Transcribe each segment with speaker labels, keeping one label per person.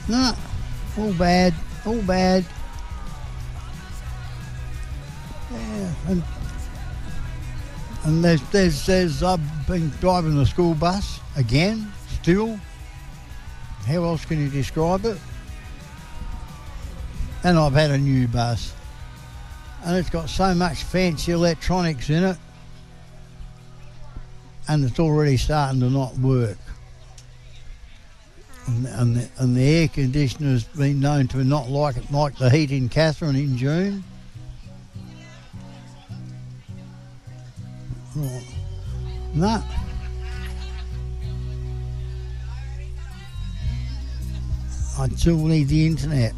Speaker 1: No, all bad, all bad. Yeah, and there's I've been driving the school bus again, still. How else can you describe it? And I've had a new bus. And it's got so much fancy electronics in it. And it's already starting to not work. And the air conditioner's been known to not like it, like the heat in Katherine in June. Oh, no. I still need the internet.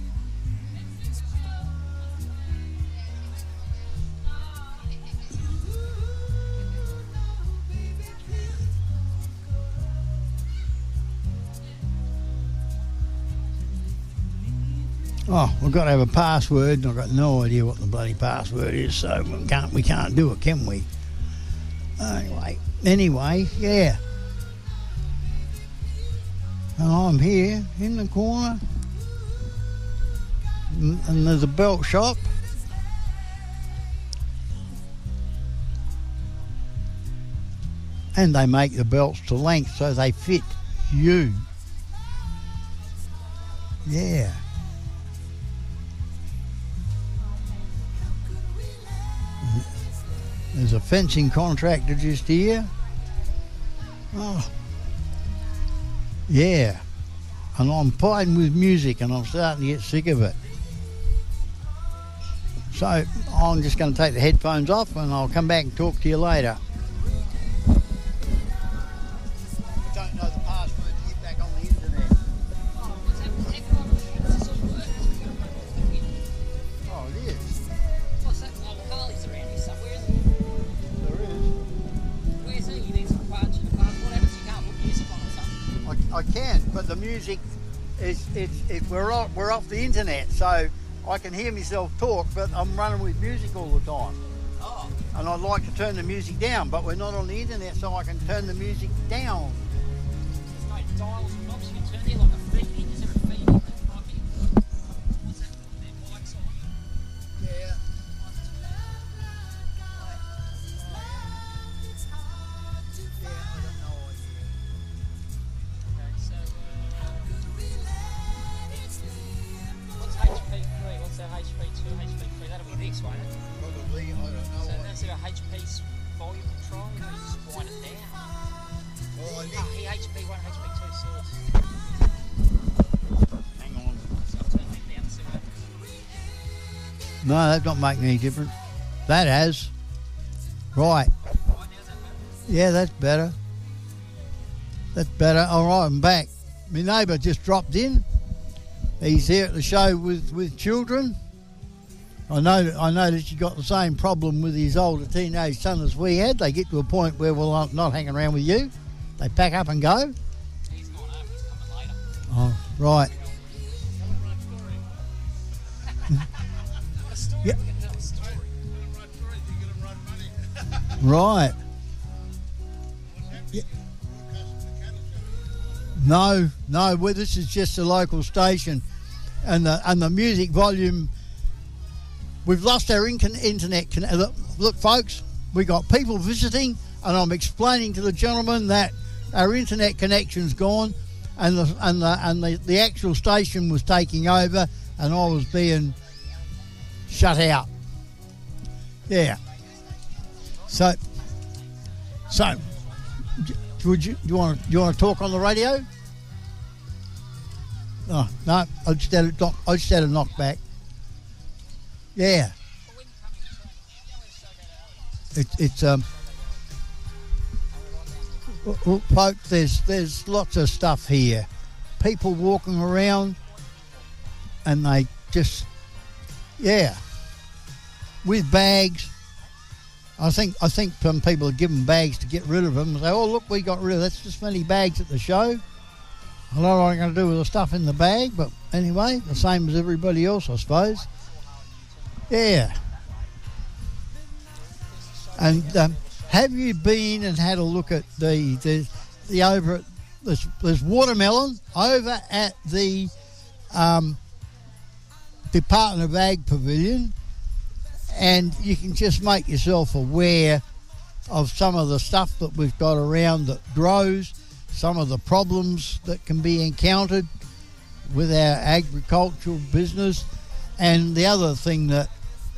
Speaker 1: Oh, we've got to have a password, and I've got no idea what the bloody password is, so we can't do it, can we? Anyway, yeah. And I'm here in the corner, and there's a belt shop. And they make the belts to length so they fit you. Yeah. There's a fencing contractor just here. Oh. Yeah. And I'm fighting with music and I'm starting to get sick of it. So I'm just going to take the headphones off and I'll come back and talk to you later. I don't know the password to get back on the internet. Oh, it is.
Speaker 2: What's that? Oh, Carly's around here somewhere, isn't he?
Speaker 1: There is.
Speaker 2: Where's he? He needs a bunch of what happens if you can't put music on or something?
Speaker 1: I can, but the music is we're off the internet, so I can hear myself talk, but I'm running with music all the time.
Speaker 2: Oh.
Speaker 1: And I'd like to turn the music down, but we're not on the internet, so I can turn the music down.
Speaker 2: There's no dials and knobs you can turn there, like a feed in. Is there a feed in that might be? What's that? Their mics on?
Speaker 1: Yeah.
Speaker 2: What's HP3? What's that HP2, HP3? That'll be this, won't it?
Speaker 1: Probably, I don't know.
Speaker 2: So that's a HP volume control, you know, you just wind it down.
Speaker 1: Well, I
Speaker 2: Oh, here, HP1, HP2 source.
Speaker 1: hang on.
Speaker 2: So I'll turn that down and see what happens.
Speaker 1: No, that's not making any difference. That has. Right.
Speaker 2: Right, now is that better?
Speaker 1: Yeah, that's better. That's better. All right, I'm back. My neighbour just dropped in. He's here at the show with children. I know that you got the same problem with his older teenage son as we had. They get to a point where we're not hanging around with you. They pack up and go.
Speaker 2: He's gone home, he's coming later.
Speaker 1: Oh, right.
Speaker 2: A story,
Speaker 1: Yeah.
Speaker 2: we can tell a story.
Speaker 1: Right. Yeah. No, well, this is just a local station, and the music volume. We've lost our internet. Look, folks, we got people visiting, and I'm explaining to the gentleman that our internet connection's gone, and the actual station was taking over, and I was being shut out. Yeah. So, do you want to talk on the radio? Oh, no, I just had a knockback. Yeah. It's well, folks, there's lots of stuff here. People walking around, and they just, yeah, with bags. I think some people are given bags to get rid of them and say, oh, look, we got rid of that's just many bags at the show. I don't know what I'm going to do with the stuff in the bag, but anyway, the same as everybody else, I suppose. Yeah. And have you been and had a look at the over there's watermelon over at the Department of Ag Pavilion, and you can just make yourself aware of some of the stuff that we've got around that grows, some of the problems that can be encountered with our agricultural business, and the other thing that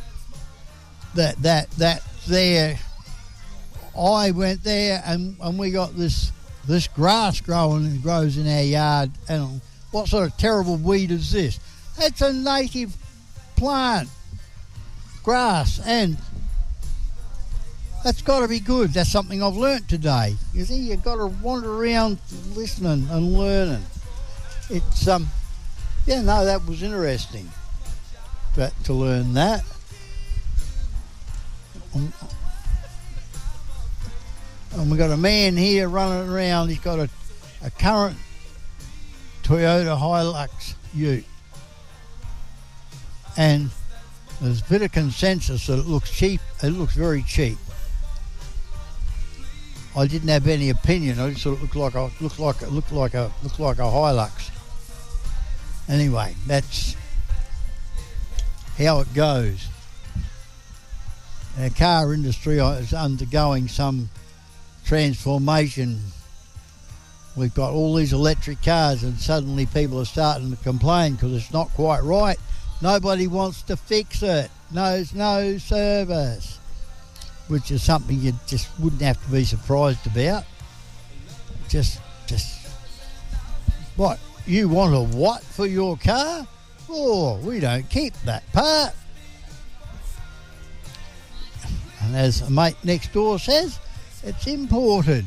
Speaker 1: there, I went there and we got this grass grows in our yard, and what sort of terrible weed is this? It's a native plant, grass, and that's got to be good. That's something I've learnt today. You see, you've got to wander around listening and learning. It's that was interesting to learn that. And we've got a man here running around. He's got a current Toyota Hilux Ute. And there's a bit of consensus that it looks cheap. It looks very cheap. I didn't have any opinion. I just thought it looked like a Hilux. Anyway, that's how it goes. Our car industry is undergoing some transformation. We've got all these electric cars, and suddenly people are starting to complain because it's not quite right. Nobody wants to fix it. There's no service, which is something you just wouldn't have to be surprised about. Just what? You want a what for your car? Oh, we don't keep that part. And as a mate next door says, it's imported.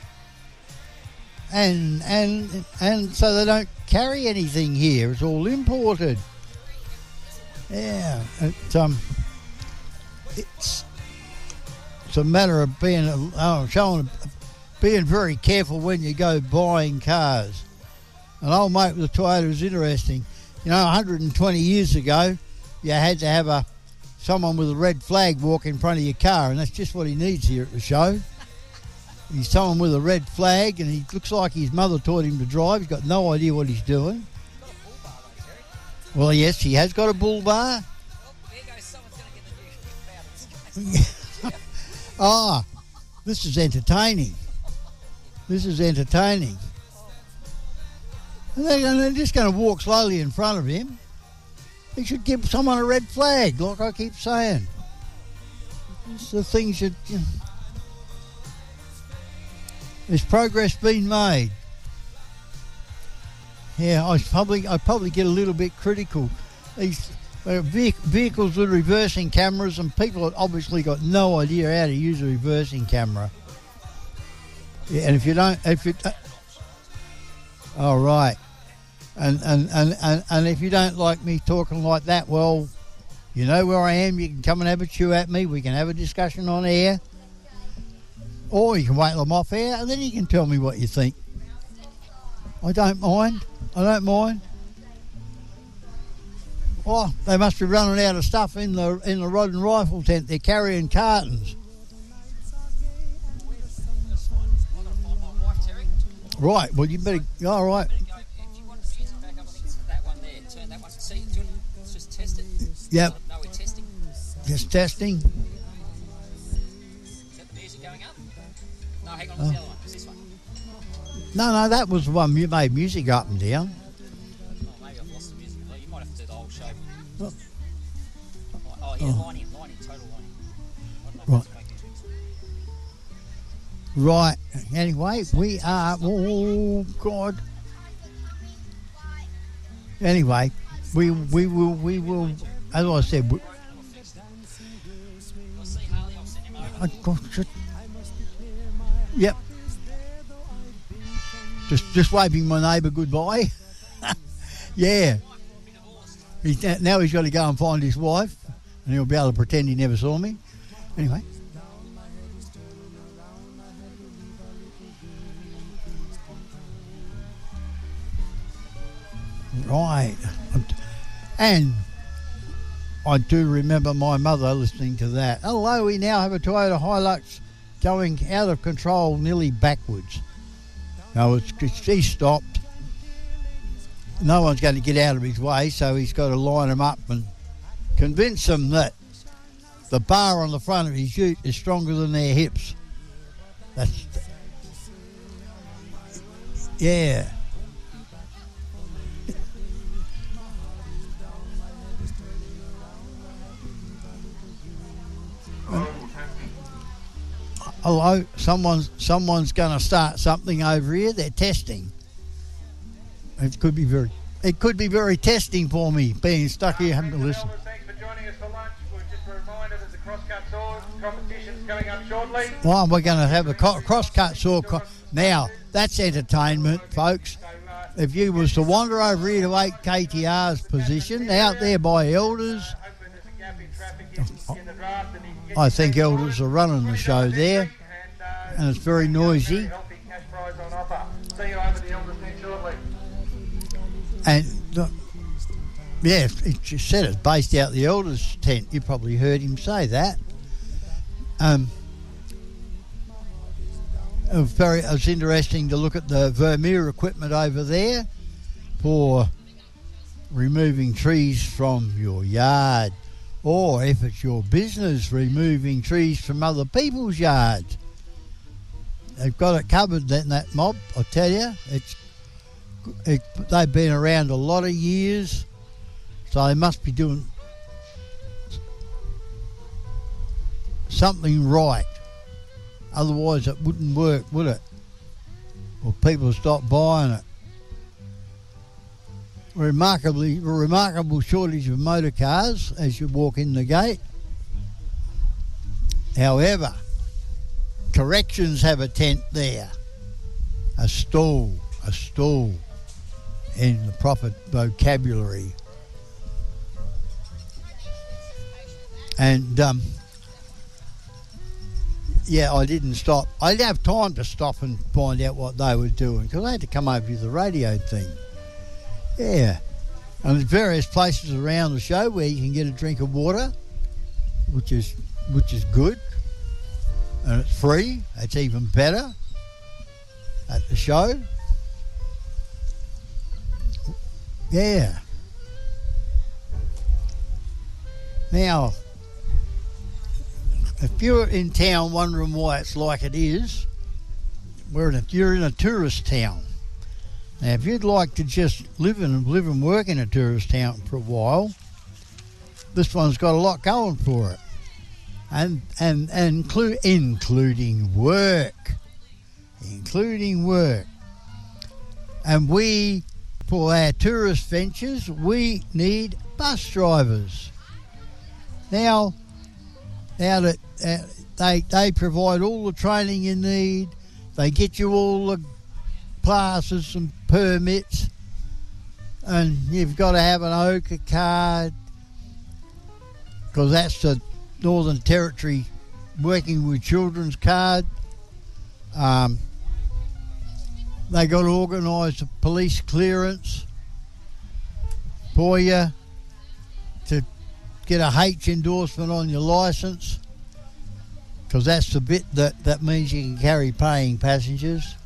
Speaker 1: And so they don't carry anything here. It's all imported. Yeah, it's a matter of being very careful when you go buying cars. And old mate with the Toyota is interesting. 120 years ago, you had to have someone with a red flag walk in front of your car, and that's just what he needs here at the show. He's someone with a red flag, and he looks like his mother taught him to drive. He's got no idea what he's doing. Well, yes, he has got a bull bar.
Speaker 2: There goes someone's going to get the news.
Speaker 1: This is entertaining. And they're just going to walk slowly in front of him. He should give someone a red flag, like I keep saying. It's the things that... There's progress been made. Yeah, I probably get a little bit critical. These vehicles with reversing cameras, and people have obviously got no idea how to use a reversing camera. Yeah, and if you all right, and if you don't like me talking like that, well, you know where I am. You can come and have a chew at me. We can have a discussion on air, or you can wait till I'm off air, and then you can tell me what you think. I don't mind. Oh, they must be running out of stuff in the rod and rifle tent. They're carrying cartons.
Speaker 2: I've got to find my wife, Terry.
Speaker 1: Right, well, you better... All right.
Speaker 2: If you want the music back up, I think it's that one there. Turn that one. See, let's just test it.
Speaker 1: Yep.
Speaker 2: No, we're testing.
Speaker 1: Just testing.
Speaker 2: Is that the music going up? No, hang on, what's the other one? It's this one.
Speaker 1: No, that was the one you made music up and down.
Speaker 2: Oh, maybe I've lost the music. Oh, you might have to do the whole show.
Speaker 1: Oh.
Speaker 2: Oh, yeah, line in, total line in. I don't know if it's making sense.
Speaker 1: Right. Anyway, we are... Oh, God. Anyway, we will... As I said...
Speaker 2: I'll see Harley, I'll send him over.
Speaker 1: Yep. Just waving my neighbour goodbye. Yeah. Now he's got to go and find his wife, and he'll be able to pretend he never saw me. Anyway. Right. And I do remember my mother listening to that. Hello, we now have a Toyota Hilux going out of control nearly backwards. No, she stopped. no one's going to get out of his way, so he's got to line them up and convince them that the bar on the front of his ute is stronger than their hips. That's... Yeah. Hello, someone's going to start something over here. They're testing. It could be very testing for me, being stuck here having to listen.
Speaker 3: Thanks for joining us for lunch. We're just a reminder that the crosscut saw competition's coming up shortly.
Speaker 1: Well, we're going to have a crosscut saw. Now, that's entertainment, folks. If you was to wander over here to 8KTR's position, out there by Elders, I think Elders are running the show there, and it's very noisy.
Speaker 3: See you over the Elders tent shortly.
Speaker 1: And yeah, it just said it's based out the Elders tent. You probably heard him say that. It was interesting to look at the Vermeer equipment over there for removing trees from your yard, or if it's your business, removing trees from other people's yards. They've got it covered in that mob, I tell you. They've been around a lot of years, so they must be doing something right. Otherwise it wouldn't work, would it? Or people stop buying it. Remarkable shortage of motor cars as you walk in the gate. However, corrections have a tent there. A stall in the proper vocabulary. And yeah, I didn't stop. I didn't have time to stop and find out what they were doing because I had to come over to the radio thing. Yeah. And there's various places around the show where you can get a drink of water, which is good. And it's free. It's even better at the show. Yeah. Now, if you're in town wondering why it's like it is, you're in a tourist town. Now, if you'd like to just live and work in a tourist town for a while, this one's got a lot going for it, and including work. And we, for our tourist ventures, we need bus drivers. Now that they provide all the training you need, they get you all the classes and permits, and you've got to have an OCA card because that's the Northern Territory working with children's card. They got to organise a police clearance for you to get a H endorsement on your licence, because that's the bit that means you can carry paying passengers.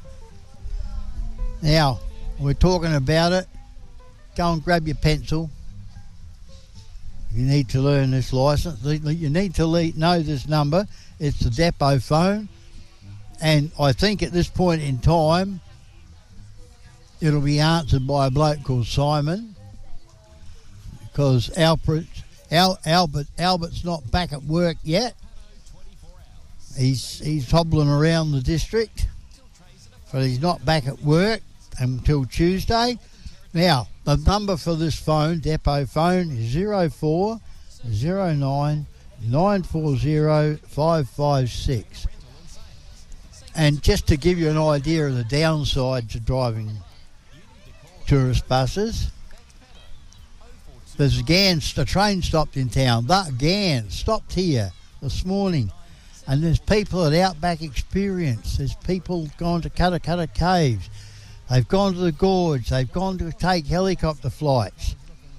Speaker 1: Now, we're talking about it. Go and grab your pencil. You need to learn this licence. You need to know this number. It's the depot phone. And I think at this point in time, it'll be answered by a bloke called Simon, because Albert's not back at work yet. He's hobbling around the district, but he's not back at work until Tuesday. Now, the number for this phone, depot phone, is 0409 940 556. And just to give you an idea of the downsides of driving tourist buses, there's a train stopped in town. That Gans stopped here this morning, and there's people at Outback Experience. There's people gone to Cutta Caves. They've gone to the Gorge. They've gone to take helicopter flights.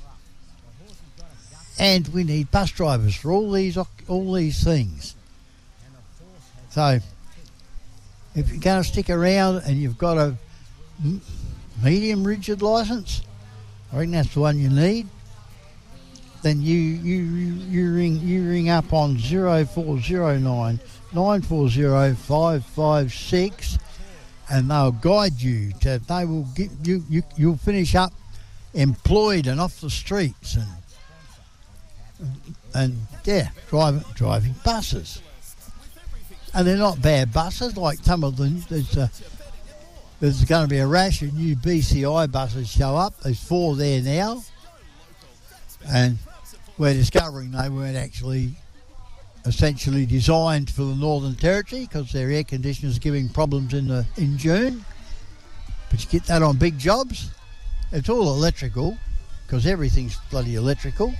Speaker 1: And we need bus drivers for all these things. So, if you're going to stick around and you've got a medium rigid licence, I reckon that's the one you need. Then you ring up on 0409 940 556, and they'll guide you to. They will get you'll finish up employed and off the streets and driving buses. And they're not bad buses like some of them. There's going to be a rash of new BCI buses show up. There's 4 there now, and we're discovering they weren't actually essentially designed for the Northern Territory because their air conditioners giving problems in June. But you get that on big jobs. It's all electrical because everything's bloody electrical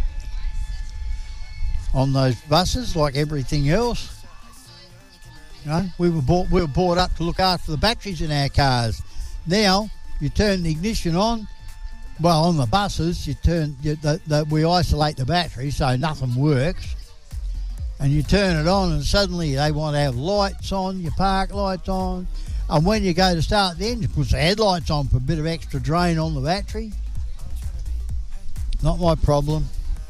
Speaker 1: on those buses, like everything else. You know, we were brought up to look after the batteries in our cars. Now you turn the ignition on. Well, on the buses, we isolate the battery so nothing works, and you turn it on, and suddenly they want to have lights on, your park lights on, and when you go to start the engine, puts the headlights on for a bit of extra drain on the battery. Not my problem.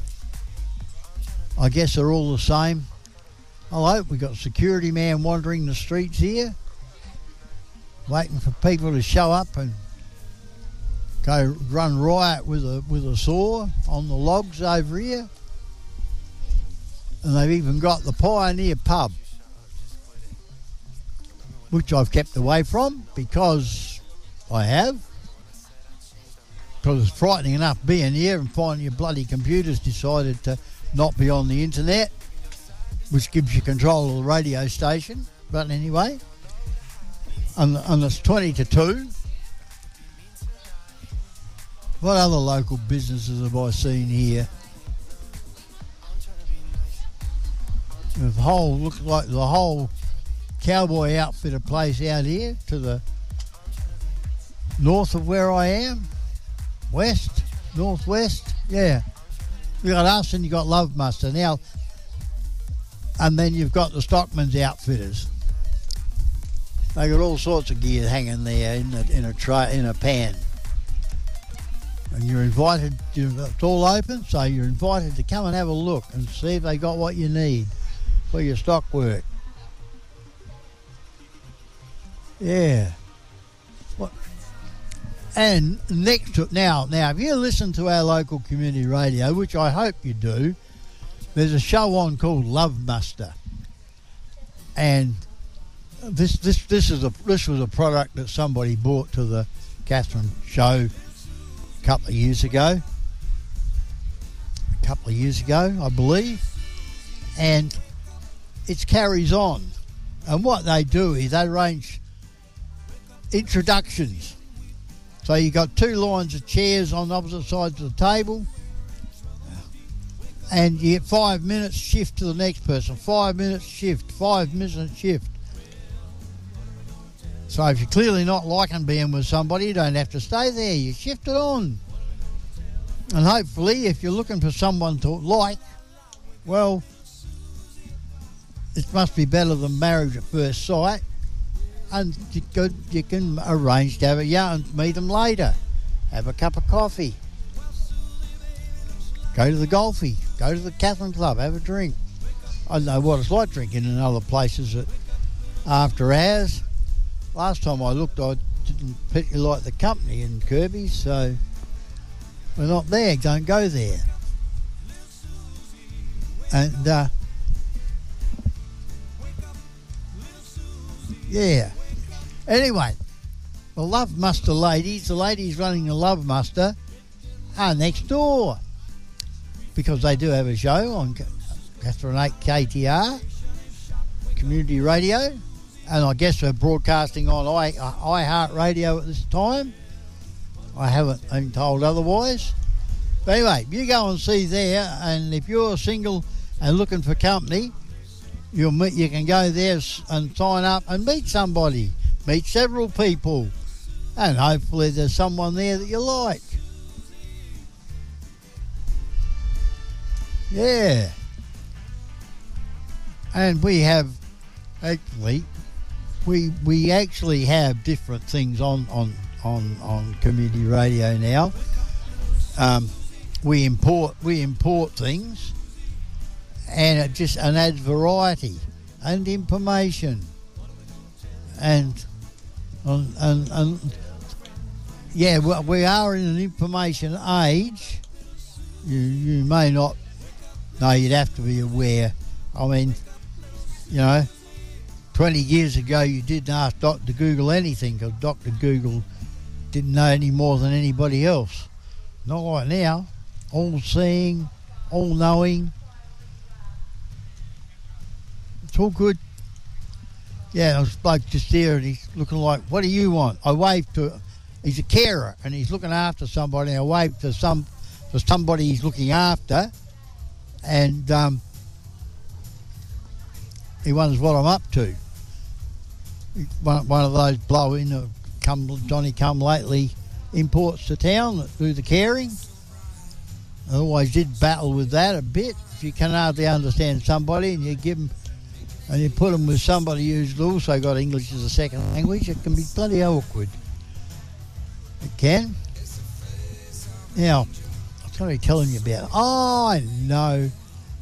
Speaker 1: I guess they're all the same. Hello, we got a security man wandering the streets here, waiting for people to show up and go run riot with a saw on the logs over here. And they've even got the Pioneer pub, which I've kept away from because it's frightening enough being here and finding your bloody computers decided to not be on the internet, which gives you control of the radio station. But anyway, and it's 20 to 2. What other local businesses have I seen here? Looks like the whole cowboy outfitter place out here to the north of where I am. Northwest, yeah. You got us and you got Love Muster now, and then you've got the Stockman's Outfitters. They got all sorts of gear hanging there in a tray, in a pan. And you're invited. It's all open, so you're invited to come and have a look and see if they got what you need for your stock work. Yeah. What? And next to now, if you listen to our local community radio, which I hope you do, there's a show on called Love Muster, and this was a product that somebody brought to the Catherine show a couple of years ago, I believe, and it carries on. And what they do is they arrange introductions. So you got 2 lines of chairs on opposite sides of the table, and you get 5 minutes shift to the next person, 5 minutes shift, 5 minutes shift. So if you're clearly not liking being with somebody, you don't have to stay there. You shift it on. And hopefully, if you're looking for someone to like, well, it must be better than marriage at first sight. And you can arrange to have a yarn and meet them later. Have a cup of coffee. Go to the golfy. Go to the Catherine Club. Have a drink. I don't know what it's like drinking in other places after hours. Last time I looked, I didn't particularly like the company in Kirby, so we're not there. Don't go there. And yeah. Anyway, the Love Muster ladies, the ladies running the Love Muster, are next door, because they do have a show on Catherine 8 KTR Community Radio. And I guess we're broadcasting on iHeartRadio at this time. I haven't been told otherwise. But anyway, you go and see there, and if you're single and looking for company, you can go there and sign up and meet somebody, meet several people, and hopefully there's someone there that you like. Yeah. And we have actually... We actually have different things on community radio now. we import things, and it just adds variety and information, and yeah, we are in an information age. You may not know, you'd have to be aware. I mean, 20 years ago you didn't ask Dr. Google anything, because Dr. Google didn't know any more than anybody else. Not like now, all-seeing, all-knowing. It's all good. Yeah, there was a bloke just there, and he's looking like, what do you want? I waved to, he's a carer, and he's looking after somebody, and I waved to somebody he's looking after, and he wonders what I'm up to. One of those blow-in, Johnny come lately imports to town that do the caring. I always did battle with that a bit. If you can hardly understand somebody and you give them, and you put them with somebody who's also got English as a second language, it can be bloody awkward. It can. Now, I'm going to be telling you about it. Oh, I know.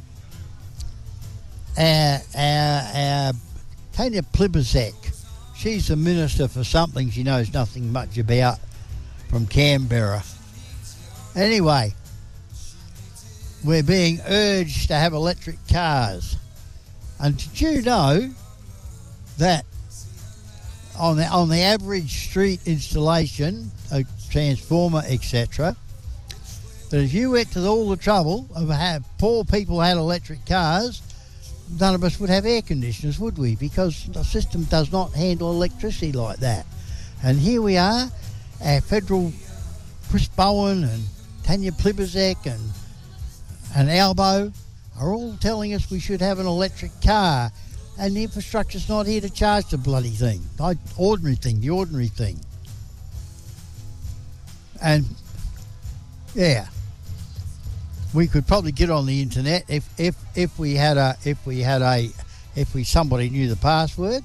Speaker 1: Our Tanya Pliberzak, she's the minister for something she knows nothing much about, from Canberra. Anyway, we're being urged to have electric cars. And did you know that on the average street installation, a transformer, etc., that if you went to all the trouble of poor people had electric cars, none of us would have air conditioners, would we? Because the system does not handle electricity like that. And here we are, our federal Chris Bowen and Tanya Pliberzak and Albo are all telling us we should have an electric car, and the infrastructure's not here to charge the bloody thing. The ordinary thing. And yeah, we could probably get on the internet if somebody knew the password.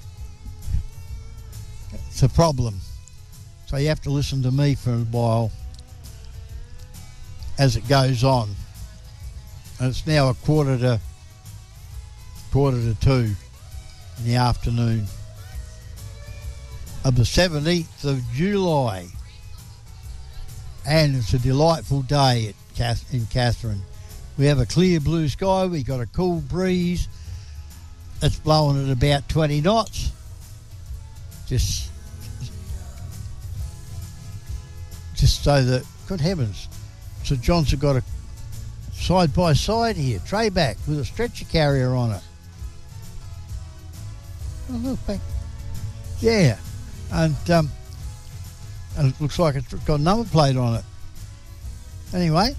Speaker 1: It's a problem. So you have to listen to me for a while as it goes on. And it's now a quarter to 2 in the afternoon of the 17th of July. And it's a delightful day in Katherine. We have a clear blue sky, we got a cool breeze. It's blowing at about 20 knots. Just so that, good heavens, St John's have got a side by side here, tray back with a stretcher carrier on it. Oh, look back. Yeah, and it looks like it's got a number plate on it. Anyway,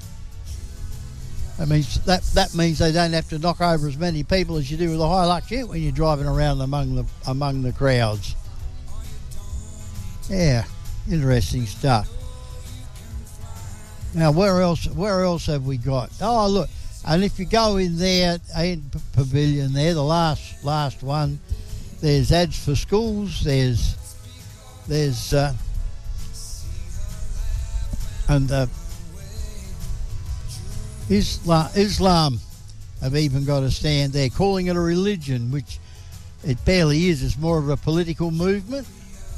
Speaker 1: that means they don't have to knock over as many people as you do with a Hilux Ute when you're driving around among the crowds. Yeah, interesting stuff. Now, where else have we got? Oh, look, and if you go in there, in Pavilion there, the last one, there's ads for schools, there's Islam have even got a stand there, calling it a religion, which it barely is. It's more of a political movement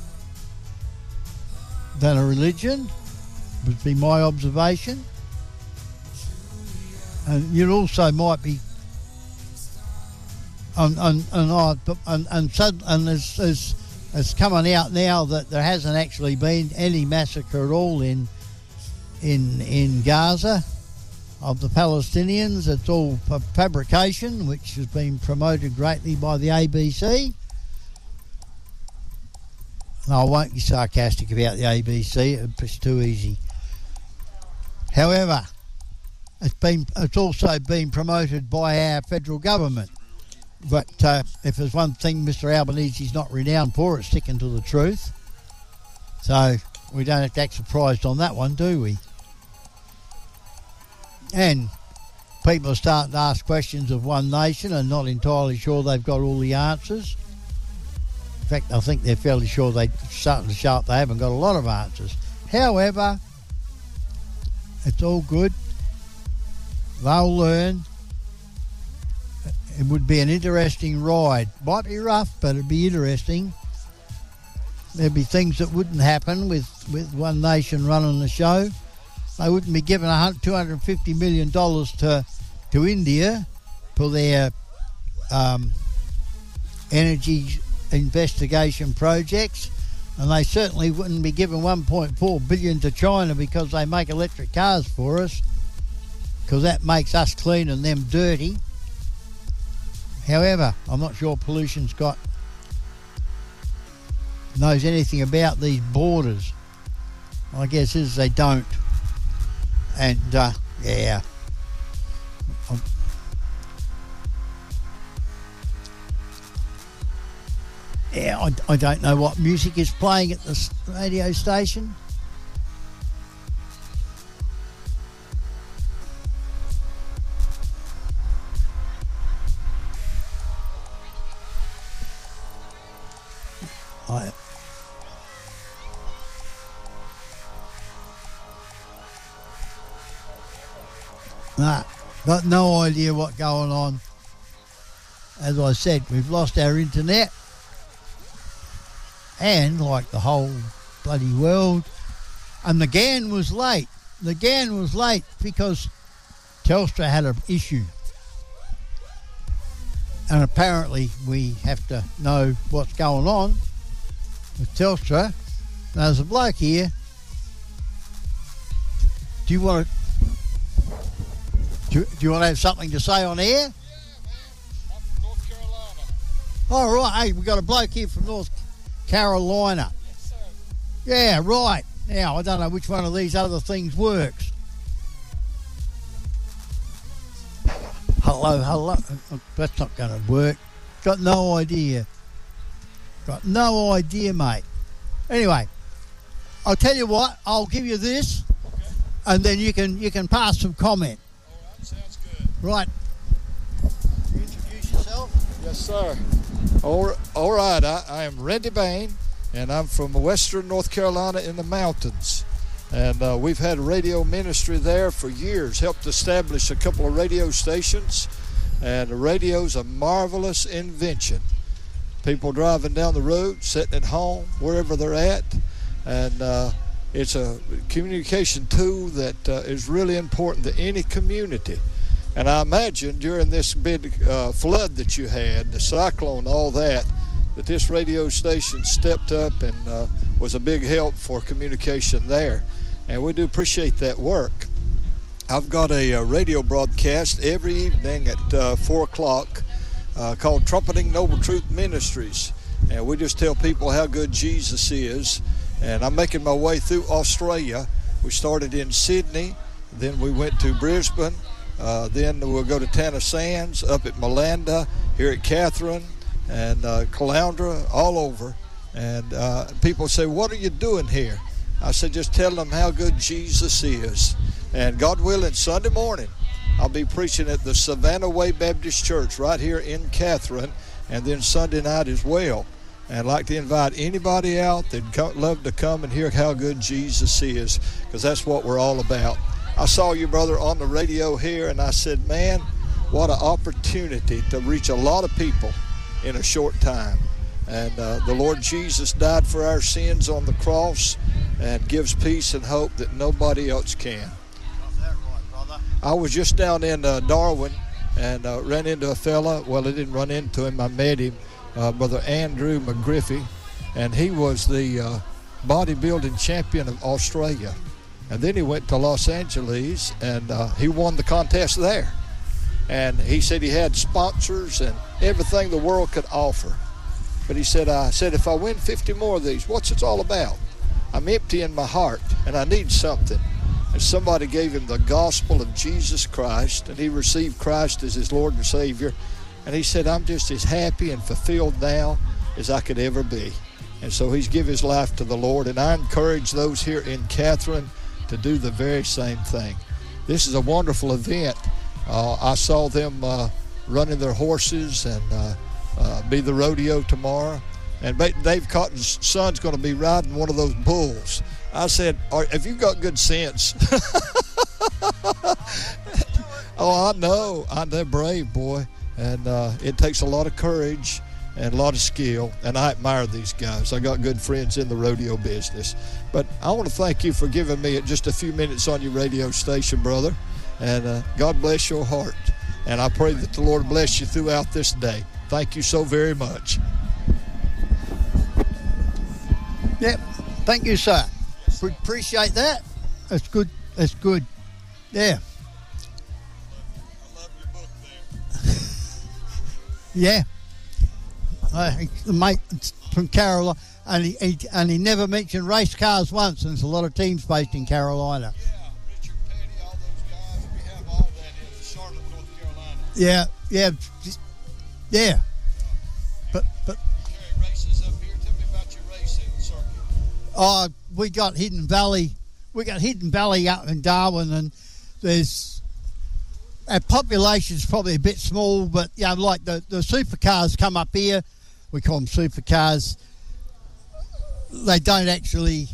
Speaker 1: than a religion, would be my observation. And you also might be it's coming out now that there hasn't actually been any massacre at all in Gaza of the Palestinians. It's all fabrication, which has been promoted greatly by the ABC. No, I won't be sarcastic about the ABC. It's too easy. However, it's also been promoted by our federal government. But if there's one thing Mr Albanese's not renowned for, it's sticking to the truth. So we don't have to act surprised on that one, do we? And people are starting to ask questions of One Nation and not entirely sure they've got all the answers. In fact, I think they're fairly sure they're starting to show up they haven't got a lot of answers. However, It's all good. They'll learn. It would be an interesting ride. Might be rough, but it'd be interesting. There'd be things that wouldn't happen with One Nation running the show. They wouldn't be giving $250 million to India for their energy investigation projects, and they certainly wouldn't be giving $1.4 billion to China because they make electric cars for us, because that makes us clean and them dirty. However, I'm not sure pollution's knows anything about these borders. My guess is they don't. And yeah. I don't know what music is playing at the radio station. Got no idea what's going on. As I said, we've lost our internet. And like the whole bloody world. And the GAN was late. The GAN was late because Telstra had an issue. And apparently we have to know what's going on with Telstra. Now, there's a bloke here. Do you want to have something to say on air?
Speaker 4: Yeah, man. I'm from North Carolina.
Speaker 1: Oh, right. Hey, we've got a bloke here from North Carolina.
Speaker 4: Yes, sir.
Speaker 1: Yeah, right. Now, I don't know which one of these other things works. Hello. That's not going to work. Got no idea. Got no idea, mate. Anyway, I'll tell you what. I'll give you this,
Speaker 4: Okay.
Speaker 1: and then you can pass some comment.
Speaker 4: All right, sounds good.
Speaker 1: Right. You introduce yourself.
Speaker 4: Yes, sir. All right. I am Randy Bain, and I'm from western North Carolina in the mountains. And we've had radio ministry there for years, helped establish a couple of radio stations. And the radio's a marvelous invention. People driving down the road, sitting at home, wherever they're at. And it's a communication tool that is really important to any community. And I imagine during this big flood that you had, the cyclone, all that this radio station stepped up and was a big help for communication there. And we do appreciate that work. I've got a radio broadcast every evening at 4 o'clock called Trumpeting Noble Truth Ministries. And we just tell people how good Jesus is. And I'm making my way through Australia. We started in Sydney, then we went to Brisbane, then we'll go to Tanner Sands, up at Malanda, here at Catherine, and Caloundra, all over. And people say, what are you doing here? I said, just tell them how good Jesus is. And God willing, Sunday morning, I'll be preaching at the Savannah Way Baptist Church right here in Catherine, and then Sunday night as well. And I'd like to invite anybody out that'd love to come and hear how good Jesus is, because that's what we're all about. I saw you, brother, on the radio here, and I said, man, what an opportunity to reach a lot of people in a short time. And the Lord Jesus died for our sins on the cross and gives peace and hope that nobody else can.
Speaker 1: Got that right, brother.
Speaker 4: I was just down in Darwin and ran into a fella. Well, I didn't run into him. I met him, Brother Andrew McGriffey, and he was the bodybuilding champion of Australia. And then he went to Los Angeles, and he won the contest there. And he said he had sponsors and everything the world could offer. But he said, if I win 50 more of these, what's it all about? I'm empty in my heart, and I need something. And somebody gave him the gospel of Jesus Christ, and he received Christ as his Lord and Savior. And he said, I'm just as happy and fulfilled now as I could ever be. And so he's given his life to the Lord, and I encourage those here in Catherine to do the very same thing. This is a wonderful event. I saw them running their horses and be the rodeo tomorrow. And Dave Cotton's son's going to be riding one of those bulls. I said, have you got good sense? Oh, I know. They're brave, boy. And it takes a lot of courage and a lot of skill. And I admire these guys. I got good friends in the rodeo business. But I want to thank you for giving me just a few minutes on your radio station, brother. And God bless your heart. And I pray that the Lord bless you throughout this day. Thank you so very much.
Speaker 1: Yep. Thank you, sir. Appreciate that. That's good. That's good. Yeah.
Speaker 4: I love your book there.
Speaker 1: Yeah. The mate from Carolina, and he never mentioned race cars once, and there's a lot of teams based in Carolina.
Speaker 4: Yeah, Richard Petty, all those guys. We have all that in Charlotte, North Carolina.
Speaker 1: Yeah. But
Speaker 4: You carry races up here. Tell me about your racing circuit.
Speaker 1: we got Hidden Valley. We got Hidden Valley up in Darwin, and there's our population's probably a bit small, but like the supercars come up here. We call them supercars. They don't actually.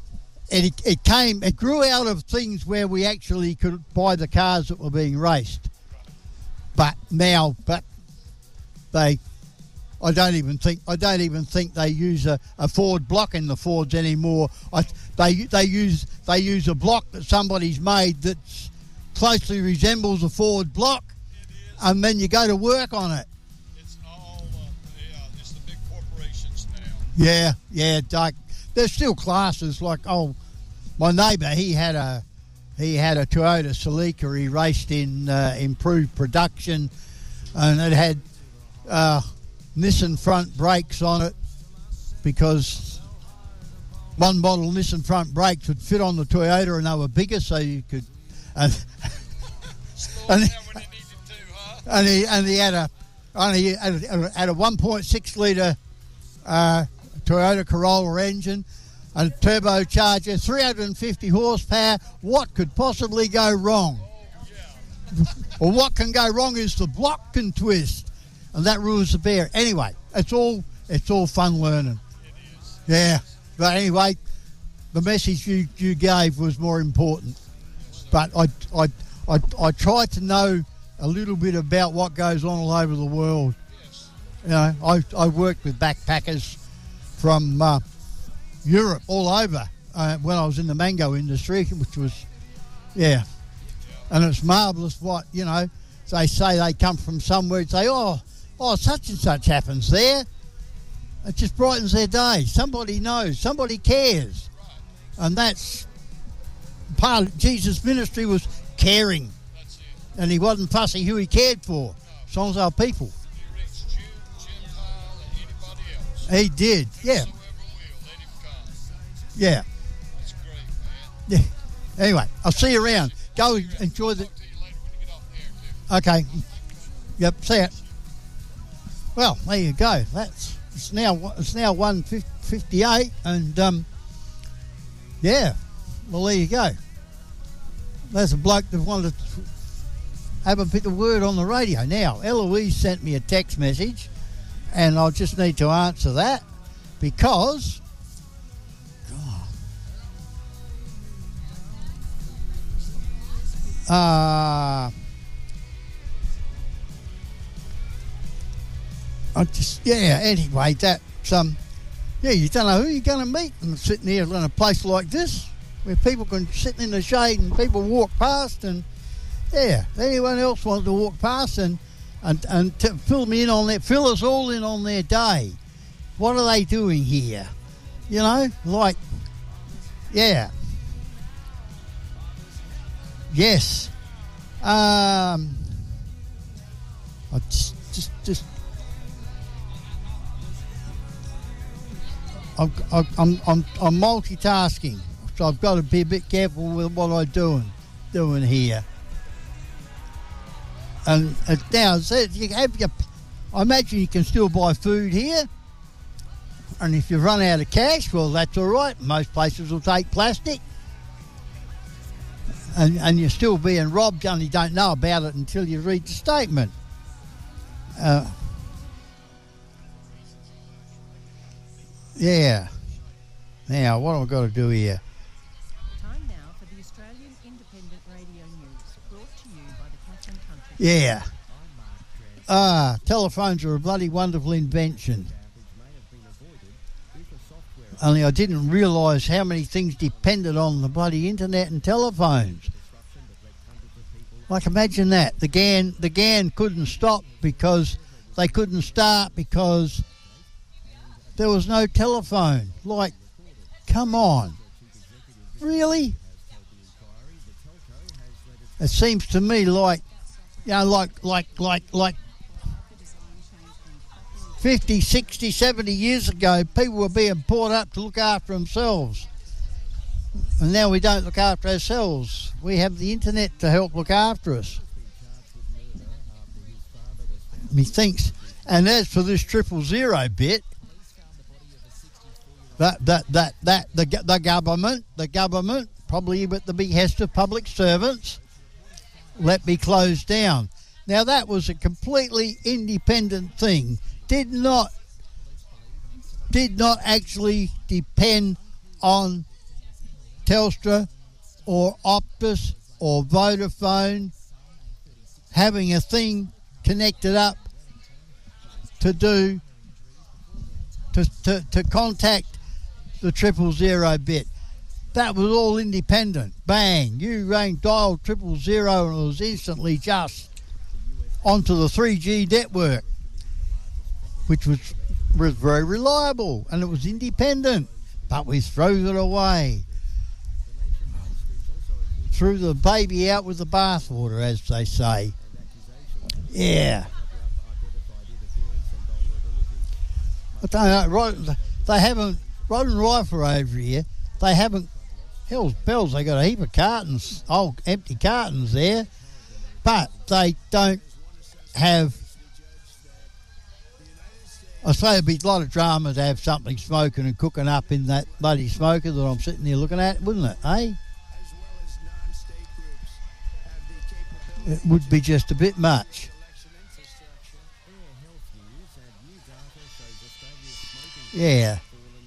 Speaker 1: It grew out of things where we actually could buy the cars that were being raced. But now, I don't even think they use a Ford block in the Fords anymore. They use a block that somebody's made that closely resembles a Ford block, and then you go to work on it.
Speaker 4: It's all, it's the big corporations
Speaker 1: Yeah,
Speaker 4: now.
Speaker 1: like there's still classes like my neighbour, he had a Toyota Celica. He raced in improved production, and it had Nissan front brakes on it because one model Nissan front brakes would fit on the Toyota, and they were bigger, so you could.
Speaker 4: Slow down when you needed to, huh?
Speaker 1: And he had a 1.6 litre Toyota Corolla engine, a turbocharger, 350 horsepower. What could possibly go wrong? Well, what can go wrong is the block can twist, and that rules the bear. Anyway, it's all fun learning.
Speaker 4: It is.
Speaker 1: Yeah, but anyway, the message you gave was more important. But I try to know a little bit about what goes on all over the world.
Speaker 4: Yes.
Speaker 1: You know, I worked with backpackers from Europe all over when I was in the mango industry, which was, and it's marvellous what, they say they come from somewhere and say, oh, such and such happens there. It just brightens their day. Somebody knows, somebody cares. And that's part of Jesus' ministry, was caring.
Speaker 4: That's it.
Speaker 1: And he wasn't fussy who he cared for, as long as they were people.
Speaker 4: He reached Jew, Gentile, and anybody else.
Speaker 1: He did, yeah.
Speaker 4: Whoever will, let him come.
Speaker 1: Yeah.
Speaker 4: That's great, man.
Speaker 1: Yeah. Anyway, I'll see you around. Go enjoy the...
Speaker 4: Talk to you later when you get off the air, too.
Speaker 1: Okay. Yep, see it. Well, there you go. It's now 1:58, and well, there you go. There's a bloke that wanted to have a bit of word on the radio. Now, Eloise sent me a text message, and I'll just need to answer that because anyway, that's you don't know who you're going to meet, and sitting here in a place like this where people can sit in the shade and people walk past, and anyone else wants to walk past and fill me in on that, fill us all in on their day. What are they doing here? Yes. I just I'm multitasking, so I've got to be a bit careful with what I'm doing here. And now, I imagine you can still buy food here. And if you run out of cash, well, that's all right. Most places will take plastic. And you're still being robbed, only don't know about it until you read the statement. Now, what have I got to do here?
Speaker 5: Time now for the Australian Australian Independent Radio News, brought to you by the Catherine Country.
Speaker 1: Yeah. Telephones are a bloody wonderful invention. Only I didn't realise how many things depended on the bloody internet and telephones. Like, imagine that. The GAN couldn't stop because they couldn't start because there was no telephone. Like, come on. Really? It seems to me like, you know, like 50, 60, 70 years ago, people were being brought up to look after themselves. And now we don't look after ourselves. We have the internet to help look after us. Methinks. And as for this 000 bit, the government, probably at the behest of public servants, let me close down. Now that was a completely independent thing. Did not actually depend on Telstra or Optus or Vodafone having a thing connected up to contact the 000 bit. That was all independent. Bang, you rang dial 000 and it was instantly just onto the 3G network, which was very reliable and it was independent, but we threw it away. Threw the baby out with the bathwater, as they say. Yeah. I don't know, they haven't, Rod and Rifle over here, they haven't, hell's bells, they got a heap of cartons, old empty cartons there, but they don't have, I say it'd be a lot of drama to have something smoking and cooking up in that bloody smoker that I'm sitting here looking at, wouldn't it, eh? It would be just a bit much. Yeah.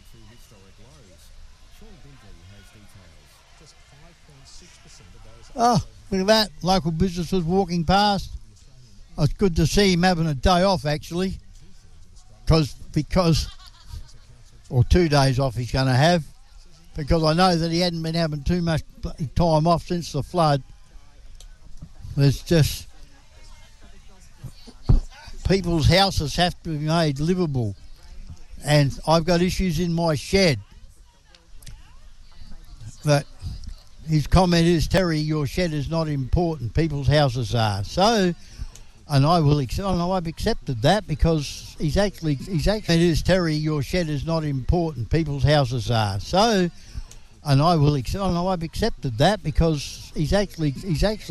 Speaker 1: Oh, look at that. Local businesses walking past. Oh, it's good to see him having a day off, actually. Because, or 2 days off he's going to have. Because I know that he hadn't been having too much time off since the flood. There's just, people's houses have to be made livable. And I've got issues in my shed. But his comment is, Terry, your shed is not important. People's houses are. So, and I've accepted that because he's actually, it is, Terry, your shed is not important. People's houses are. So, and I've accepted that because he's actually